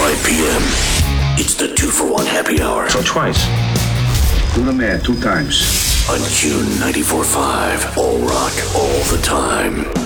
5 p.m. It's the 2-for-1 happy hour. So twice. Do the math 2 times. On June 94.5. All rock, all the time.